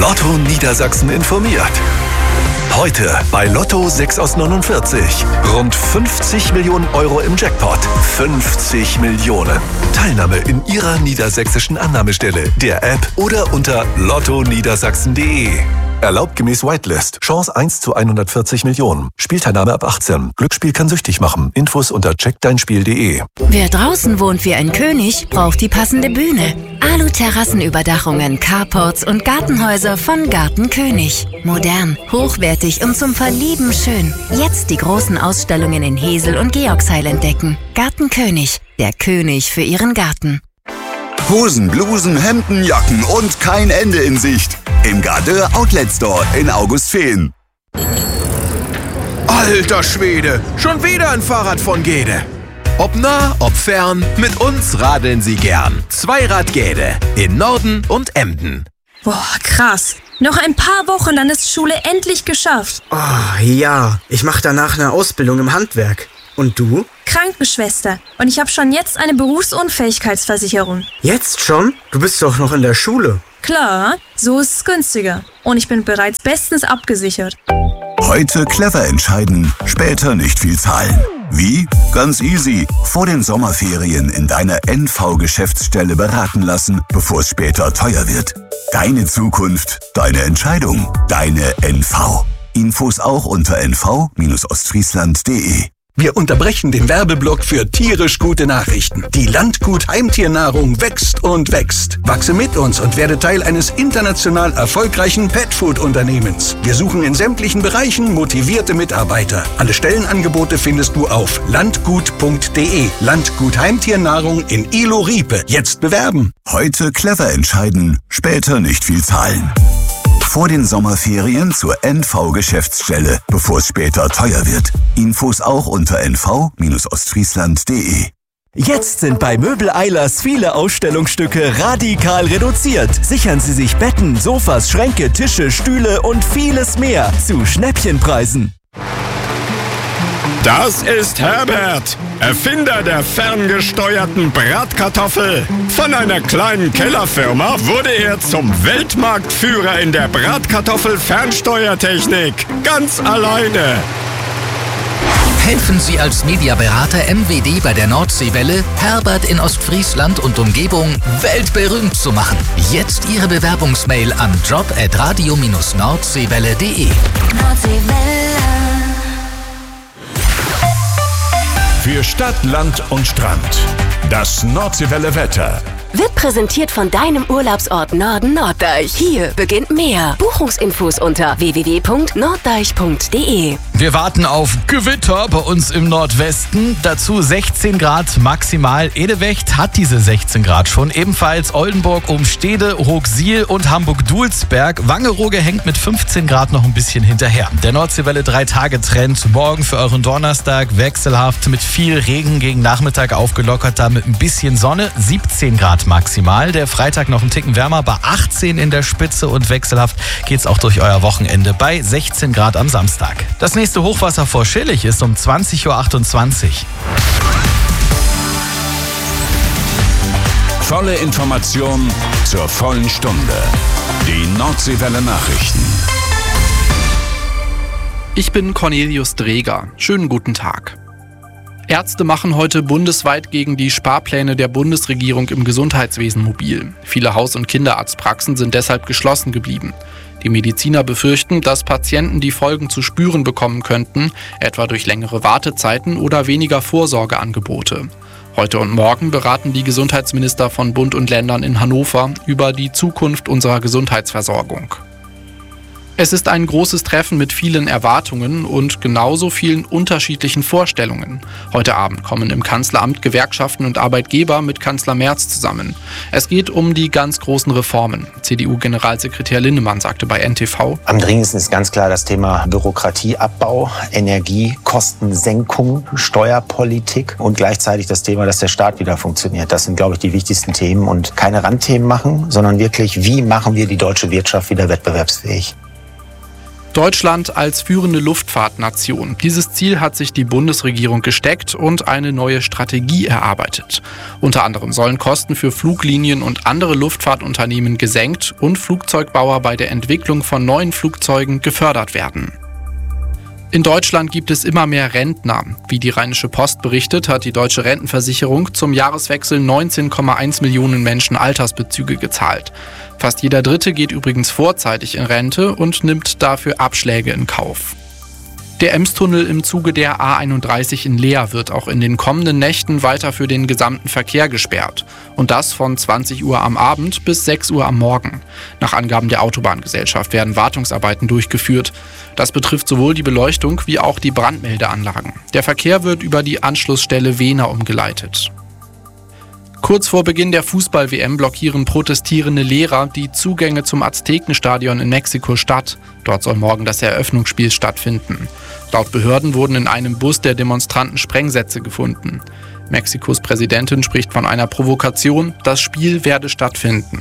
Lotto Niedersachsen informiert. Heute bei Lotto 6 aus 49. Rund 50 Millionen Euro im Jackpot. 50 Millionen. Teilnahme in Ihrer niedersächsischen Annahmestelle, der App oder unter lottoniedersachsen.de. Erlaubt gemäß Whitelist. Chance 1 zu 140 Millionen. Spielteilnahme ab 18. Glücksspiel kann süchtig machen. Infos unter checkdeinspiel.de. Wer draußen wohnt wie ein König, braucht die passende Bühne. Alu-Terrassenüberdachungen, Carports und Gartenhäuser von Garten König. Modern, hochwertig und zum Verlieben schön. Jetzt die großen Ausstellungen in Hesel und Georgsheil entdecken. Garten König, der König für Ihren Garten. Hosen, Blusen, Hemden, Jacken und kein Ende in Sicht. Im Gardeur Outlet Store in Augustfehn. Alter Schwede, schon wieder ein Fahrrad von Gede. Ob nah, ob fern, mit uns radeln Sie gern. Zweirad Gede in Norden und Emden. Boah, krass. Noch ein paar Wochen, dann ist Schule endlich geschafft. Oh, ja. Ich mache danach eine Ausbildung im Handwerk. Und du? Krankenschwester. Und ich habe schon jetzt eine Berufsunfähigkeitsversicherung. Jetzt schon? Du bist doch noch in der Schule. Klar, so ist es günstiger. Und ich bin bereits bestens abgesichert. Heute clever entscheiden, später nicht viel zahlen. Wie? Ganz easy. Vor den Sommerferien in deiner NV-Geschäftsstelle beraten lassen, bevor es später teuer wird. Deine Zukunft, deine Entscheidung, deine NV. Infos auch unter nv-ostfriesland.de. Wir unterbrechen den Werbeblock für tierisch gute Nachrichten. Die Landgut Heimtiernahrung wächst und wächst. Wachse mit uns und werde Teil eines international erfolgreichen Petfood-Unternehmens. Wir suchen in sämtlichen Bereichen motivierte Mitarbeiter. Alle Stellenangebote findest du auf landgut.de. Landgut Heimtiernahrung in Ilo-Riepe. Jetzt bewerben. Heute clever entscheiden, später nicht viel zahlen. Vor den Sommerferien zur NV-Geschäftsstelle, bevor es später teuer wird. Infos auch unter nv-ostfriesland.de. Jetzt sind bei Möbel Eilers viele Ausstellungsstücke radikal reduziert. Sichern Sie sich Betten, Sofas, Schränke, Tische, Stühle und vieles mehr zu Schnäppchenpreisen. Das ist Herbert, Erfinder der ferngesteuerten Bratkartoffel. Von einer kleinen Kellerfirma wurde er zum Weltmarktführer in der Bratkartoffel-Fernsteuertechnik. Ganz alleine. Helfen Sie als Mediaberater MWD bei der Nordseewelle, Herbert in Ostfriesland und Umgebung weltberühmt zu machen. Jetzt Ihre Bewerbungsmail an job@radio-nordseewelle.de. Für Stadt, Land und Strand. Das Nordseewelle Wetter. Wird präsentiert von deinem Urlaubsort Norden Norddeich. Hier beginnt mehr. Buchungsinfos unter www.norddeich.de. Wir warten auf Gewitter bei uns im Nordwesten. Dazu 16 Grad maximal. Edewecht hat diese 16 Grad schon. Ebenfalls Oldenburg, Umstede, Hochsiel und Hamburg-Dulsberg. Wangerooge hängt mit 15 Grad noch ein bisschen hinterher. Der Nordseewelle 3-Tage-Trend. Morgen für euren Donnerstag wechselhaft mit viel Regen, gegen Nachmittag aufgelockerter mit ein bisschen Sonne. 17 Grad maximal. Der Freitag noch ein Ticken wärmer bei 18 in der Spitze und wechselhaft geht's auch durch euer Wochenende bei 16 Grad am Samstag. Das nächste Hochwasser vor Schillig ist um 20.28 Uhr. Volle Information zur vollen Stunde. Die Nordseewelle Nachrichten. Ich bin Cornelius Dreger. Schönen guten Tag. Ärzte machen heute bundesweit gegen die Sparpläne der Bundesregierung im Gesundheitswesen mobil. Viele Haus- und Kinderarztpraxen sind deshalb geschlossen geblieben. Die Mediziner befürchten, dass Patienten die Folgen zu spüren bekommen könnten, etwa durch längere Wartezeiten oder weniger Vorsorgeangebote. Heute und morgen beraten die Gesundheitsminister von Bund und Ländern in Hannover über die Zukunft unserer Gesundheitsversorgung. Es ist ein großes Treffen mit vielen Erwartungen und genauso vielen unterschiedlichen Vorstellungen. Heute Abend kommen im Kanzleramt Gewerkschaften und Arbeitgeber mit Kanzler Merz zusammen. Es geht um die ganz großen Reformen. CDU-Generalsekretär Linnemann sagte bei NTV: Am dringendsten ist ganz klar das Thema Bürokratieabbau, Energiekostensenkung, Steuerpolitik und gleichzeitig das Thema, dass der Staat wieder funktioniert. Das sind, glaube ich, die wichtigsten Themen und keine Randthemen machen, sondern wirklich, wie machen wir die deutsche Wirtschaft wieder wettbewerbsfähig. Deutschland als führende Luftfahrtnation. Dieses Ziel hat sich die Bundesregierung gesteckt und eine neue Strategie erarbeitet. Unter anderem sollen Kosten für Fluglinien und andere Luftfahrtunternehmen gesenkt und Flugzeugbauer bei der Entwicklung von neuen Flugzeugen gefördert werden. In Deutschland gibt es immer mehr Rentner. Wie die Rheinische Post berichtet, hat die Deutsche Rentenversicherung zum Jahreswechsel 19,1 Millionen Menschen Altersbezüge gezahlt. Fast jeder Dritte geht übrigens vorzeitig in Rente und nimmt dafür Abschläge in Kauf. Der Emstunnel im Zuge der A31 in Leer wird auch in den kommenden Nächten weiter für den gesamten Verkehr gesperrt. Und das von 20 Uhr am Abend bis 6 Uhr am Morgen. Nach Angaben der Autobahngesellschaft werden Wartungsarbeiten durchgeführt. Das betrifft sowohl die Beleuchtung wie auch die Brandmeldeanlagen. Der Verkehr wird über die Anschlussstelle Wehner umgeleitet. Kurz vor Beginn der Fußball-WM blockieren protestierende Lehrer die Zugänge zum Aztekenstadion in Mexiko-Stadt. Dort soll morgen das Eröffnungsspiel stattfinden. Laut Behörden wurden in einem Bus der Demonstranten Sprengsätze gefunden. Mexikos Präsidentin spricht von einer Provokation. Das Spiel werde stattfinden.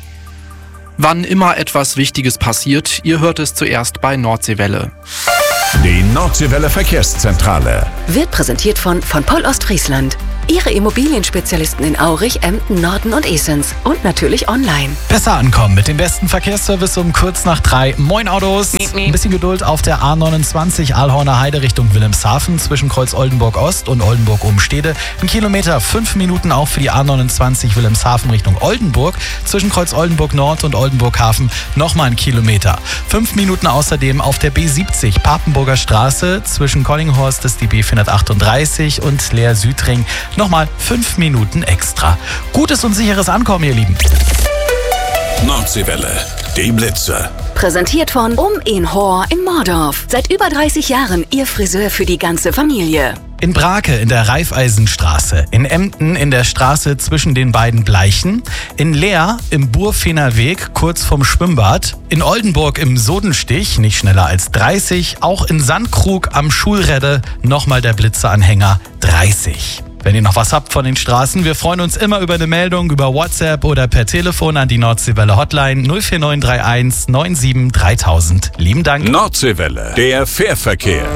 Wann immer etwas Wichtiges passiert, ihr hört es zuerst bei Nordseewelle. Die Nordseewelle Verkehrszentrale wird präsentiert von Poll Ostfriesland. Ihre Immobilienspezialisten in Aurich, Emden, Norden und Esens. Und natürlich online. Besser ankommen mit dem besten Verkehrsservice um kurz nach 3. Moin Autos. Ein bisschen Geduld auf der A29 Aalhorner Heide Richtung Wilhelmshaven zwischen Kreuz Oldenburg Ost und Oldenburg Umstede. 1 Kilometer, 5 Minuten auch für die A29 Wilhelmshaven Richtung Oldenburg. Zwischen Kreuz Oldenburg Nord und Oldenburg Hafen nochmal 1 Kilometer. 5 Minuten außerdem auf der B70 Papenburger Straße zwischen Collinghorst ist die B438 und Leer-Südring. Nochmal 5 Minuten extra. Gutes und sicheres Ankommen, ihr Lieben. Nordseewelle, die Blitze. Präsentiert von in Hoor in Mordorf. Seit über 30 Jahren Ihr Friseur für die ganze Familie. In Brake in der Raiffeisenstraße, in Emden in der Straße zwischen den beiden Bleichen, in Leer im Burfener Weg kurz vom Schwimmbad, in Oldenburg im Sodenstich, nicht schneller als 30, auch in Sandkrug am Schulredde nochmal der Blitzeranhänger 30. Wenn ihr noch was habt von den Straßen, wir freuen uns immer über eine Meldung über WhatsApp oder per Telefon an die Nordseewelle Hotline 04931 97 3000. Lieben Dank. Nordseewelle, der Fährverkehr.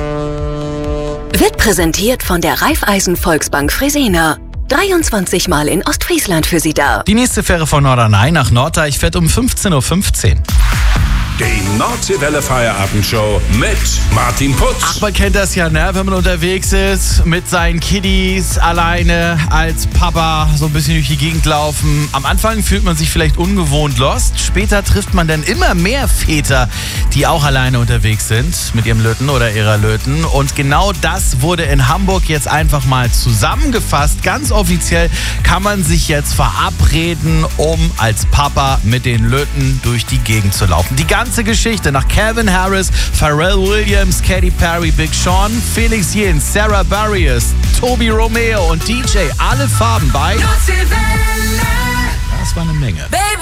Wird präsentiert von der Raiffeisen Volksbank Fresenier. 23 Mal in Ostfriesland für Sie da. Die nächste Fähre von Norderney nach Norddeich fährt um 15:15 Uhr. Die Nordseewelle Feierabendshow mit Martin Putz. Ach, man kennt das ja, ne? Wenn man unterwegs ist, mit seinen Kiddies, alleine, als Papa, so ein bisschen durch die Gegend laufen. Am Anfang fühlt man sich vielleicht ungewohnt lost. Später trifft man dann immer mehr Väter, die auch alleine unterwegs sind mit ihrem Löten oder ihrer Löten. Und genau das wurde in Hamburg jetzt einfach mal zusammengefasst. Ganz offiziell kann man sich jetzt verabreden, um als Papa mit den Löten durch die Gegend zu laufen. Die ganze Geschichte nach Calvin Harris, Pharrell Williams, Katy Perry, Big Sean, Felix Jähn, Sarah Bareilles, Toby Romeo und DJ. Alle Farben bei... Das war eine Menge.